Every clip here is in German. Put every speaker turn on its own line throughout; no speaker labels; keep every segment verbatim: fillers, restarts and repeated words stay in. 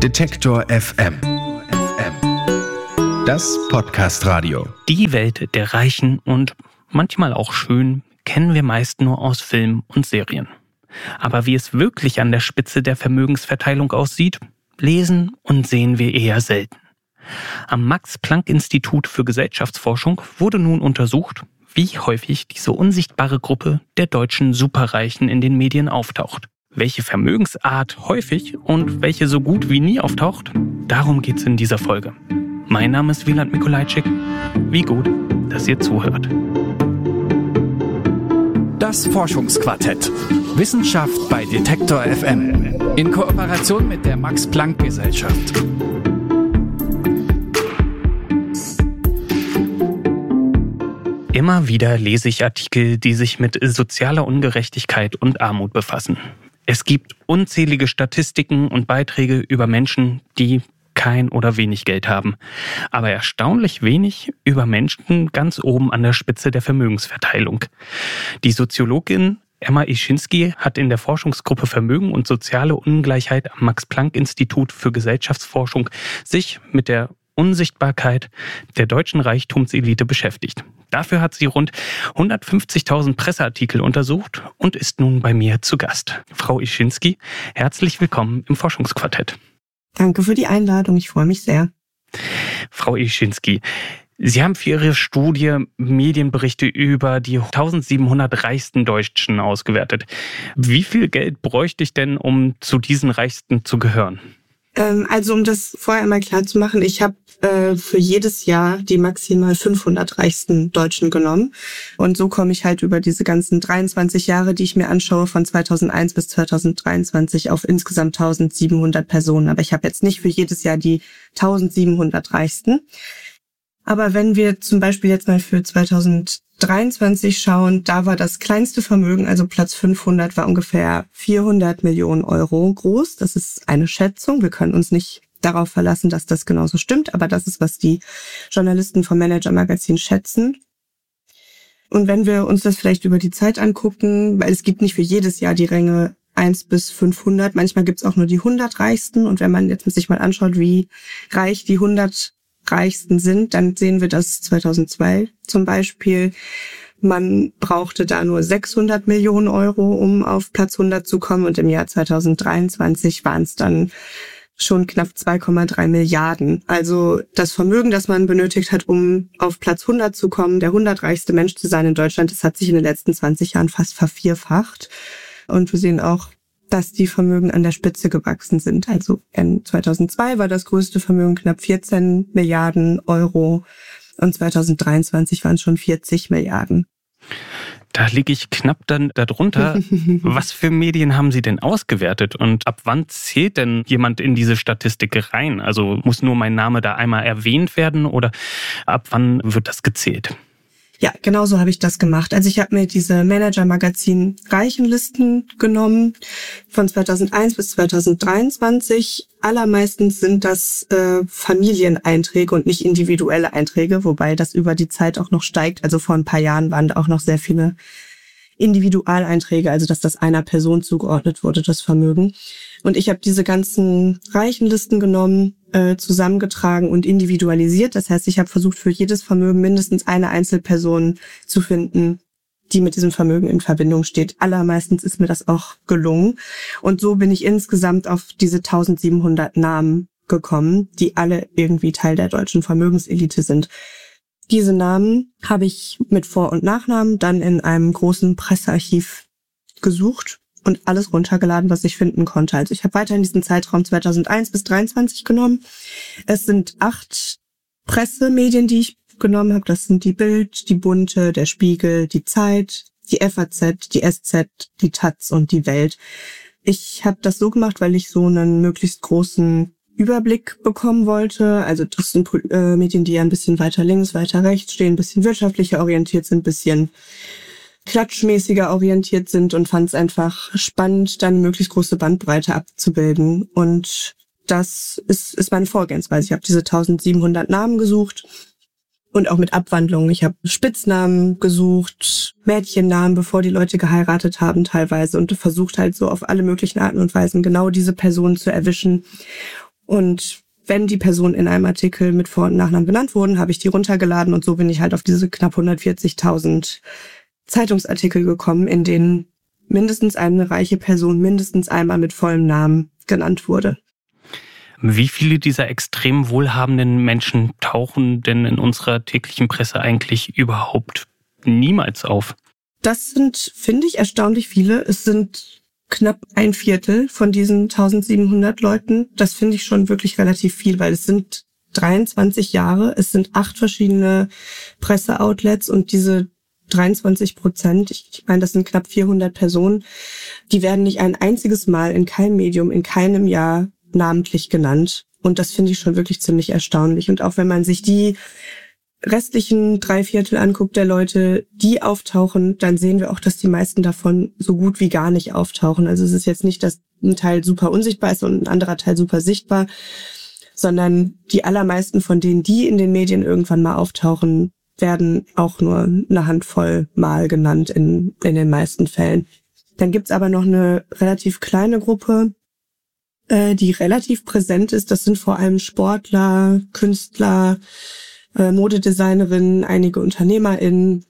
Detektor F M. Das Podcast-Radio.
Die Welt der Reichen und manchmal auch schön kennen wir meist nur aus Filmen und Serien. Aber wie es wirklich an der Spitze der Vermögensverteilung aussieht, lesen und sehen wir eher selten. Am Max-Planck-Institut für Gesellschaftsforschung wurde nun untersucht, wie häufig diese unsichtbare Gruppe der deutschen Superreichen in den Medien auftaucht. Welche Vermögensart häufig und welche so gut wie nie auftaucht, darum geht's in dieser Folge. Mein Name ist Wieland Mikolajczyk. Wie gut, dass ihr zuhört.
Das Forschungsquartett. Wissenschaft bei Detektor F M. In Kooperation mit der Max-Planck-Gesellschaft.
Immer wieder lese ich Artikel, die sich mit sozialer Ungerechtigkeit und Armut befassen. Es gibt unzählige Statistiken und Beiträge über Menschen, die kein oder wenig Geld haben. Aber erstaunlich wenig über Menschen ganz oben an der Spitze der Vermögensverteilung. Die Soziologin Emma Ischinski hat in der Forschungsgruppe Vermögen und soziale Ungleichheit am Max-Planck-Institut für Gesellschaftsforschung sich mit der Unsichtbarkeit der deutschen Reichtumselite beschäftigt. Dafür hat sie rund hundertfünfzigtausend Presseartikel untersucht und ist nun bei mir zu Gast. Frau Ischinski, herzlich willkommen im Forschungsquartett.
Danke für die Einladung, ich freue mich sehr.
Frau Ischinski, Sie haben für Ihre Studie Medienberichte über die eintausendsiebenhundert reichsten Deutschen ausgewertet. Wie viel Geld bräuchte ich denn, um zu diesen Reichsten zu gehören?
Also um das vorher einmal klar zu machen, ich habe äh, für jedes Jahr die maximal fünfhundert reichsten Deutschen genommen. Und so komme ich halt über diese ganzen dreiundzwanzig Jahre, die ich mir anschaue, von zweitausendeins bis zweitausenddreiundzwanzig auf insgesamt eintausendsiebenhundert Personen. Aber ich habe jetzt nicht für jedes Jahr die eintausendsiebenhundert reichsten. Aber wenn wir zum Beispiel jetzt mal für zweitausenddreiundzwanzig schauen, da war das kleinste Vermögen, also Platz fünfhundert, war ungefähr vierhundert Millionen Euro groß. Das ist eine Schätzung. Wir können uns nicht darauf verlassen, dass das genauso stimmt, aber das ist, was die Journalisten vom Manager Magazin schätzen. Und wenn wir uns das vielleicht über die Zeit angucken, weil es gibt nicht für jedes Jahr die Ränge eins bis fünfhundert, manchmal gibt es auch nur die hundert Reichsten. Und wenn man jetzt sich mal anschaut, wie reich die hundert Reichsten sind, dann sehen wir, dass zweitausendzwei zum Beispiel, man brauchte da nur sechshundert Millionen Euro, um auf Platz hundert zu kommen, und im Jahr zweitausenddreiundzwanzig waren es dann schon knapp zwei Komma drei Milliarden. Also das Vermögen, das man benötigt hat, um auf Platz hundert zu kommen, der hundertreichste Mensch zu sein in Deutschland, das hat sich in den letzten zwanzig Jahren fast vervierfacht. Und wir sehen auch, dass die Vermögen an der Spitze gewachsen sind. Also in zweitausendzwei war das größte Vermögen knapp vierzehn Milliarden Euro und zweitausenddreiundzwanzig waren es schon vierzig Milliarden.
Da liege ich knapp dann darunter. Was für Medien haben Sie denn ausgewertet und ab wann zählt denn jemand in diese Statistik rein? Also muss nur mein Name da einmal erwähnt werden oder ab wann wird das gezählt?
Ja, genau so habe ich das gemacht. Also ich habe mir diese Manager-Magazin Reichenlisten genommen von zweitausendeins bis zweitausenddreiundzwanzig. Allermeistens sind das äh, Familieneinträge und nicht individuelle Einträge, wobei das über die Zeit auch noch steigt. Also vor ein paar Jahren waren da auch noch sehr viele Individualeinträge, also dass das einer Person zugeordnet wurde, das Vermögen. Und ich habe diese ganzen Reichenlisten genommen, äh, zusammengetragen und individualisiert. Das heißt, ich habe versucht, für jedes Vermögen mindestens eine Einzelperson zu finden, die mit diesem Vermögen in Verbindung steht. Allermeistens ist mir das auch gelungen. Und so bin ich insgesamt auf diese eintausendsiebenhundert Namen gekommen, die alle irgendwie Teil der deutschen Vermögenselite sind. Diese Namen habe ich mit Vor- und Nachnamen dann in einem großen Pressearchiv gesucht und alles runtergeladen, was ich finden konnte. Also ich habe weiterhin diesen Zeitraum zweitausendeins bis dreiundzwanzig genommen. Es sind acht Pressemedien, die ich genommen habe. Das sind die Bild, die Bunte, der Spiegel, die Zeit, die F A Z, die S Z, die Taz und die Welt. Ich habe das so gemacht, weil ich so einen möglichst großen Überblick bekommen wollte. Also das sind äh, Medien, die ja ein bisschen weiter links, weiter rechts stehen, ein bisschen wirtschaftlicher orientiert sind, ein bisschen klatschmäßiger orientiert sind und fand es einfach spannend, dann eine möglichst große Bandbreite abzubilden. Und das ist, ist meine Vorgehensweise. Ich habe diese eintausendsiebenhundert Namen gesucht und auch mit Abwandlungen. Ich habe Spitznamen gesucht, Mädchennamen, bevor die Leute geheiratet haben teilweise, und versucht halt so auf alle möglichen Arten und Weisen genau diese Personen zu erwischen. Und wenn die Personen in einem Artikel mit Vor- und Nachnamen genannt wurden, habe ich die runtergeladen und so bin ich halt auf diese knapp hundertvierzigtausend Zeitungsartikel gekommen, in denen mindestens eine reiche Person mindestens einmal mit vollem Namen genannt wurde.
Wie viele dieser extrem wohlhabenden Menschen tauchen denn in unserer täglichen Presse eigentlich überhaupt niemals auf?
Das sind, finde ich, erstaunlich viele. Es sind knapp ein Viertel von diesen eintausendsiebenhundert Leuten. Das finde ich schon wirklich relativ viel, weil es sind dreiundzwanzig Jahre, es sind acht verschiedene Presseoutlets und diese dreiundzwanzig Prozent, ich meine, das sind knapp vierhundert Personen, die werden nicht ein einziges Mal in keinem Medium, in keinem Jahr namentlich genannt. Und das finde ich schon wirklich ziemlich erstaunlich. Und auch wenn man sich die restlichen drei Viertel anguckt der Leute, die auftauchen, dann sehen wir auch, dass die meisten davon so gut wie gar nicht auftauchen. Also es ist jetzt nicht, dass ein Teil super unsichtbar ist und ein anderer Teil super sichtbar, sondern die allermeisten von denen, die in den Medien irgendwann mal auftauchen, werden auch nur eine Handvoll Mal genannt in, in den meisten Fällen. Dann gibt's aber noch eine relativ kleine Gruppe, äh, die relativ präsent ist. Das sind vor allem Sportler, Künstler, äh, Modedesignerinnen, einige UnternehmerInnen.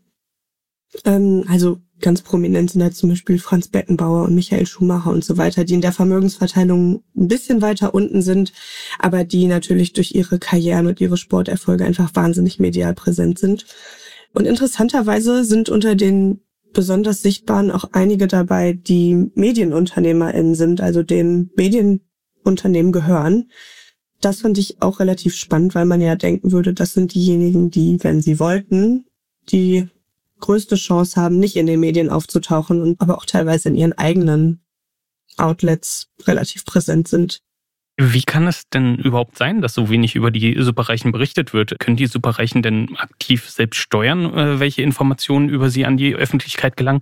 Ähm, also ganz prominent sind da zum Beispiel Franz Beckenbauer und Michael Schumacher und so weiter, die in der Vermögensverteilung ein bisschen weiter unten sind, aber die natürlich durch ihre Karrieren und ihre Sporterfolge einfach wahnsinnig medial präsent sind. Und interessanterweise sind unter den besonders Sichtbaren auch einige dabei, die MedienunternehmerInnen sind, also dem Medienunternehmen gehören. Das fand ich auch relativ spannend, weil man ja denken würde, das sind diejenigen, die, wenn sie wollten, die größte Chance haben, nicht in den Medien aufzutauchen und aber auch teilweise in ihren eigenen Outlets relativ präsent sind.
Wie kann es denn überhaupt sein, dass so wenig über die Superreichen berichtet wird? Können die Superreichen denn aktiv selbst steuern, welche Informationen über sie an die Öffentlichkeit gelangen?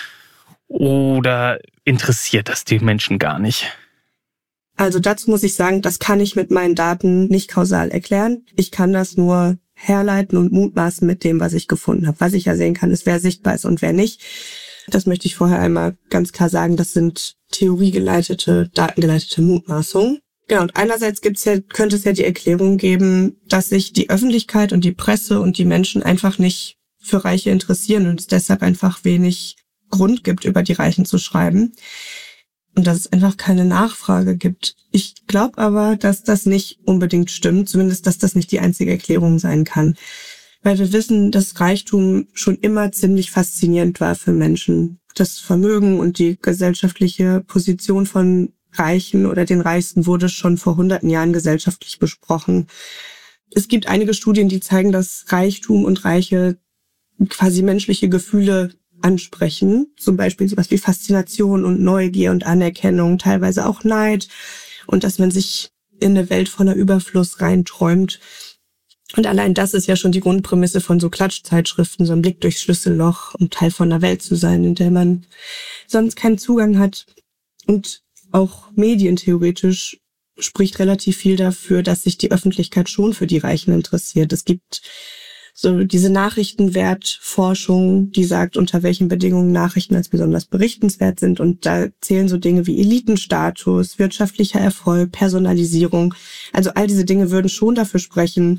Oder interessiert das die Menschen gar nicht?
Also dazu muss ich sagen, das kann ich mit meinen Daten nicht kausal erklären. Ich kann das nur herleiten und mutmaßen mit dem, was ich gefunden habe. Was ich ja sehen kann, ist, wer sichtbar ist und wer nicht. Das möchte ich vorher einmal ganz klar sagen. Das sind theoriegeleitete, datengeleitete Mutmaßungen. Genau, und einerseits gibt's ja, könnte es ja die Erklärung geben, dass sich die Öffentlichkeit und die Presse und die Menschen einfach nicht für Reiche interessieren und es deshalb einfach wenig Grund gibt, über die Reichen zu schreiben. Und dass es einfach keine Nachfrage gibt. Ich glaube aber, dass das nicht unbedingt stimmt, zumindest, dass das nicht die einzige Erklärung sein kann. Weil wir wissen, dass Reichtum schon immer ziemlich faszinierend war für Menschen. Das Vermögen und die gesellschaftliche Position von Reichen oder den Reichsten wurde schon vor hunderten Jahren gesellschaftlich besprochen. Es gibt einige Studien, die zeigen, dass Reichtum und Reiche quasi menschliche Gefühle ansprechen, zum Beispiel sowas wie Faszination und Neugier und Anerkennung, teilweise auch Neid und dass man sich in eine Welt voller Überfluss reinträumt. Und allein das ist ja schon die Grundprämisse von so Klatschzeitschriften, so ein Blick durchs Schlüsselloch, um Teil von einer Welt zu sein, in der man sonst keinen Zugang hat. Und auch medientheoretisch spricht relativ viel dafür, dass sich die Öffentlichkeit schon für die Reichen interessiert. Es gibt so diese Nachrichtenwertforschung, die sagt, unter welchen Bedingungen Nachrichten als besonders berichtenswert sind. Und da zählen so Dinge wie Elitenstatus, wirtschaftlicher Erfolg, Personalisierung. Also all diese Dinge würden schon dafür sprechen,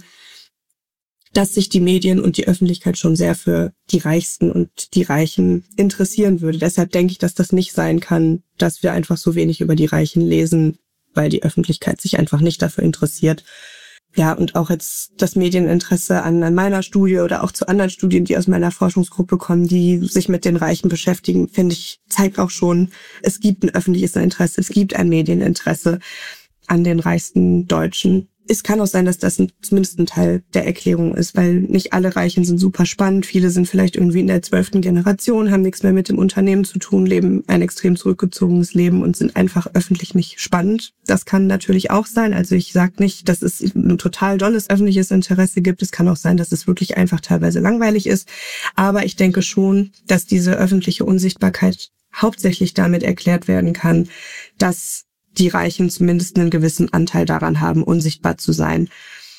dass sich die Medien und die Öffentlichkeit schon sehr für die Reichsten und die Reichen interessieren würde. Deshalb denke ich, dass das nicht sein kann, dass wir einfach so wenig über die Reichen lesen, weil die Öffentlichkeit sich einfach nicht dafür interessiert. Ja, und auch jetzt das Medieninteresse an, an meiner Studie oder auch zu anderen Studien, die aus meiner Forschungsgruppe kommen, die sich mit den Reichen beschäftigen, finde ich, zeigt auch schon, es gibt ein öffentliches Interesse, es gibt ein Medieninteresse an den reichsten Deutschen. Es kann auch sein, dass das ein, zumindest ein Teil der Erklärung ist, weil nicht alle Reichen sind super spannend. Viele sind vielleicht irgendwie in der zwölften Generation, haben nichts mehr mit dem Unternehmen zu tun, leben ein extrem zurückgezogenes Leben und sind einfach öffentlich nicht spannend. Das kann natürlich auch sein. Also ich sage nicht, dass es ein total dolles öffentliches Interesse gibt. Es kann auch sein, dass es wirklich einfach teilweise langweilig ist. Aber ich denke schon, dass diese öffentliche Unsichtbarkeit hauptsächlich damit erklärt werden kann, dass die Reichen zumindest einen gewissen Anteil daran haben, unsichtbar zu sein.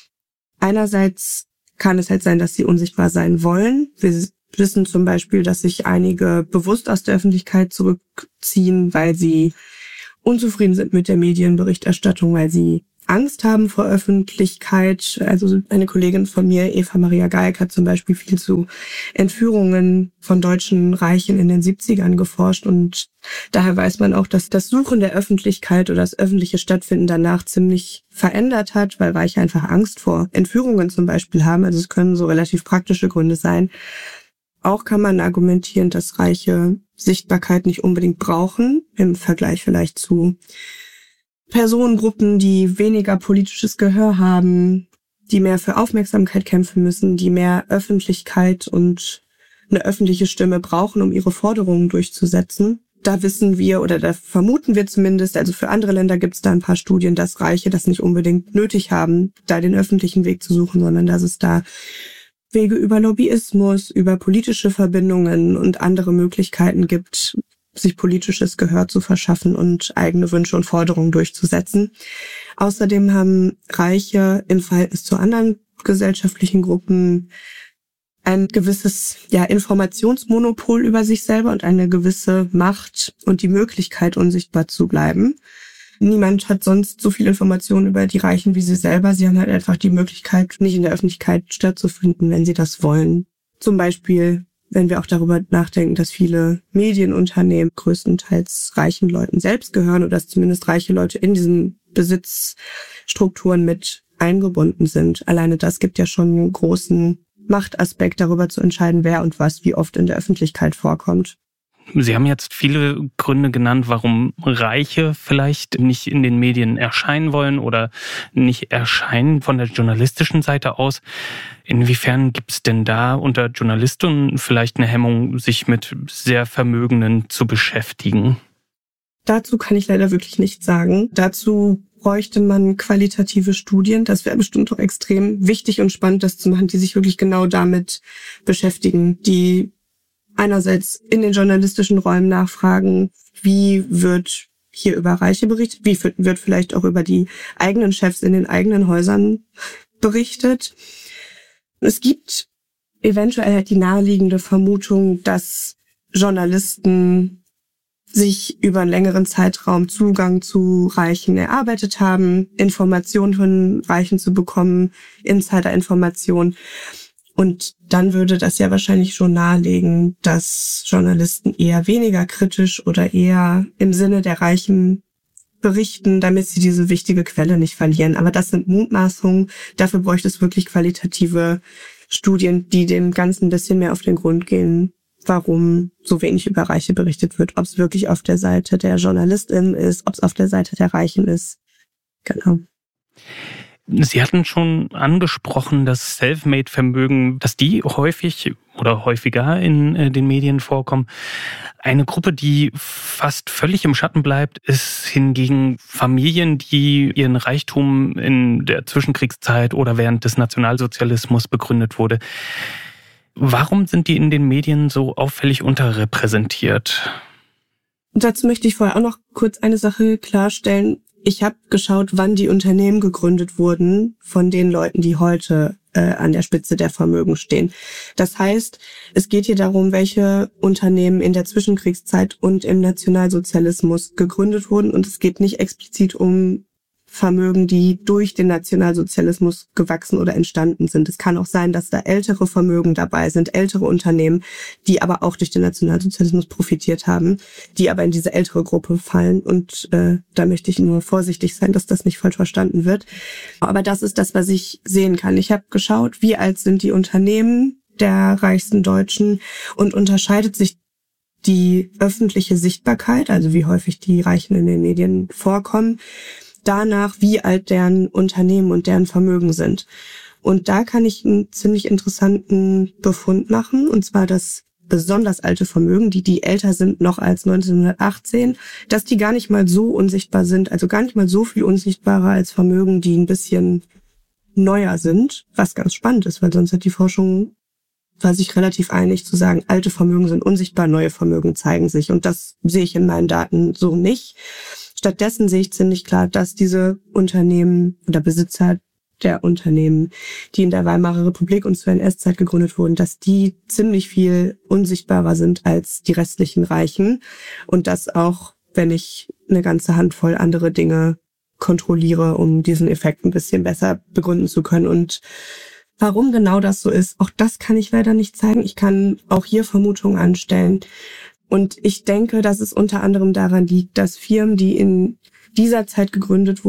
Einerseits kann es halt sein, dass sie unsichtbar sein wollen. Wir wissen zum Beispiel, dass sich einige bewusst aus der Öffentlichkeit zurückziehen, weil sie unzufrieden sind mit der Medienberichterstattung, weil sie Angst haben vor Öffentlichkeit. Also eine Kollegin von mir, Eva Maria Geig, hat zum Beispiel viel zu Entführungen von deutschen Reichen in den siebzigern geforscht. Und daher weiß man auch, dass das Suchen der Öffentlichkeit oder das öffentliche Stattfinden danach ziemlich verändert hat, weil Reiche einfach Angst vor Entführungen zum Beispiel haben. Also es können so relativ praktische Gründe sein. Auch kann man argumentieren, dass Reiche Sichtbarkeit nicht unbedingt brauchen, im Vergleich vielleicht zu Personengruppen, die weniger politisches Gehör haben, die mehr für Aufmerksamkeit kämpfen müssen, die mehr Öffentlichkeit und eine öffentliche Stimme brauchen, um ihre Forderungen durchzusetzen. Da wissen wir oder da vermuten wir zumindest, also für andere Länder gibt es da ein paar Studien, dass Reiche das nicht unbedingt nötig haben, da den öffentlichen Weg zu suchen, sondern dass es da Wege über Lobbyismus, über politische Verbindungen und andere Möglichkeiten gibt, sich politisches Gehör zu verschaffen und eigene Wünsche und Forderungen durchzusetzen. Außerdem haben Reiche im Verhältnis zu anderen gesellschaftlichen Gruppen ein gewisses ja, Informationsmonopol über sich selber und eine gewisse Macht und die Möglichkeit, unsichtbar zu bleiben. Niemand hat sonst so viel Informationen über die Reichen wie sie selber. Sie haben halt einfach die Möglichkeit, nicht in der Öffentlichkeit stattzufinden, wenn sie das wollen. Zum Beispiel, wenn wir auch darüber nachdenken, dass viele Medienunternehmen größtenteils reichen Leuten selbst gehören oder dass zumindest reiche Leute in diesen Besitzstrukturen mit eingebunden sind. Alleine das gibt ja schon einen großen Machtaspekt, darüber zu entscheiden, wer und was wie oft in der Öffentlichkeit vorkommt.
Sie haben jetzt viele Gründe genannt, warum Reiche vielleicht nicht in den Medien erscheinen wollen oder nicht erscheinen von der journalistischen Seite aus. Inwiefern gibt es denn da unter Journalisten vielleicht eine Hemmung, sich mit sehr Vermögenden zu beschäftigen?
Dazu kann ich leider wirklich nichts sagen. Dazu bräuchte man qualitative Studien. Das wäre bestimmt auch extrem wichtig und spannend, das zu machen, die sich wirklich genau damit beschäftigen, die einerseits in den journalistischen Räumen nachfragen, wie wird hier über Reiche berichtet, wie wird vielleicht auch über die eigenen Chefs in den eigenen Häusern berichtet. Es gibt eventuell halt die naheliegende Vermutung, dass Journalisten sich über einen längeren Zeitraum Zugang zu Reichen erarbeitet haben, Informationen von Reichen zu bekommen, Insider-Informationen. Und dann würde das ja wahrscheinlich schon nahelegen, dass Journalisten eher weniger kritisch oder eher im Sinne der Reichen berichten, damit sie diese wichtige Quelle nicht verlieren. Aber das sind Mutmaßungen. Dafür bräuchte es wirklich qualitative Studien, die dem Ganzen ein bisschen mehr auf den Grund gehen, warum so wenig über Reiche berichtet wird. Ob es wirklich auf der Seite der JournalistInnen ist, ob es auf der Seite der Reichen ist. Genau.
Sie hatten schon angesprochen, dass Selfmade-Vermögen, dass die häufig oder häufiger in äh, den Medien vorkommen. Eine Gruppe, die fast völlig im Schatten bleibt, ist hingegen Familien, die ihren Reichtum in der Zwischenkriegszeit oder während des Nationalsozialismus begründet wurde. Warum sind die in den Medien so auffällig unterrepräsentiert?
Dazu möchte ich vorher auch noch kurz eine Sache klarstellen. Ich habe geschaut, wann die Unternehmen gegründet wurden von den Leuten, die heute äh, an der Spitze der Vermögen stehen. Das heißt, es geht hier darum, welche Unternehmen in der Zwischenkriegszeit und im Nationalsozialismus gegründet wurden. Und es geht nicht explizit um Vermögen, die durch den Nationalsozialismus gewachsen oder entstanden sind. Es kann auch sein, dass da ältere Vermögen dabei sind, ältere Unternehmen, die aber auch durch den Nationalsozialismus profitiert haben, die aber in diese ältere Gruppe fallen. Und äh, da möchte ich nur vorsichtig sein, dass das nicht falsch verstanden wird. Aber das ist das, was ich sehen kann. Ich habe geschaut, wie alt sind die Unternehmen der reichsten Deutschen und unterscheidet sich die öffentliche Sichtbarkeit, also wie häufig die Reichen in den Medien vorkommen, danach, wie alt deren Unternehmen und deren Vermögen sind. Und da kann ich einen ziemlich interessanten Befund machen, und zwar, dass besonders alte Vermögen, die die älter sind noch als neunzehnhundertachtzehn, dass die gar nicht mal so unsichtbar sind, also gar nicht mal so viel unsichtbarer als Vermögen, die ein bisschen neuer sind, was ganz spannend ist, weil sonst hat die Forschung, war sich relativ einig zu sagen, alte Vermögen sind unsichtbar, neue Vermögen zeigen sich. Und das sehe ich in meinen Daten so nicht. Stattdessen sehe ich ziemlich klar, dass diese Unternehmen oder Besitzer der Unternehmen, die in der Weimarer Republik und zur N S-Zeit gegründet wurden, dass die ziemlich viel unsichtbarer sind als die restlichen Reichen. Und dass auch, wenn ich eine ganze Handvoll andere Dinge kontrolliere, um diesen Effekt ein bisschen besser begründen zu können. Und warum genau das so ist, auch das kann ich leider nicht zeigen. Ich kann auch hier Vermutungen anstellen. Und ich denke, dass es unter anderem daran liegt, dass Firmen, die in dieser Zeit gegründet wurden,